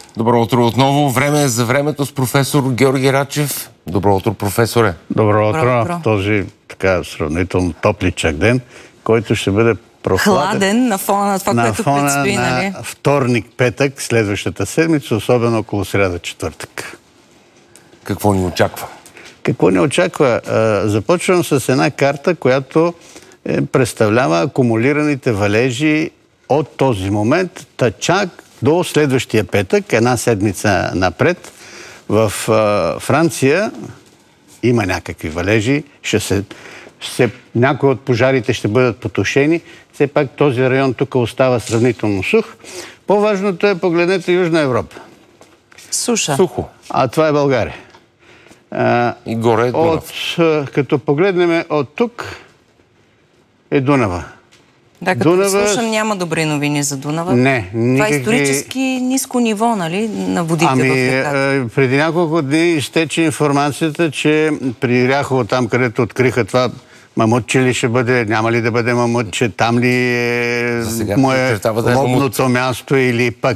Добро утро отново. Време е за времето с професор Георги Рачев. Добро утро, професоре. Добро утро. Този така сравнително топличък ден, който ще бъде хладен на фона на това, което предстои, нали? На вторник, петък, следващата седмица, особено около сряда, четвъртък. Какво ни очаква? Какво ни очаква? Започвам с една карта, която представлява акумулираните валежи от този момент, чак до следващия петък, една седмица напред. В Франция има някакви валежи, някои от пожарите ще бъдат потушени. Все пак този район тук остава сравнително сух. По-важното е, погледнете Южна Европа. Суша. Сухо. А това е България. И горе е Дунав. Като погледнем от тук е Дунава. Да, като слушам, няма добри новини за Дунава. Не, това е исторически ниско ниво, нали, на водите в реката. Преди няколко дни изтече информацията, че при Ряхово, там където откриха това мамутче ли ще бъде, няма ли да бъде мамутче, там ли му е лобното място или пък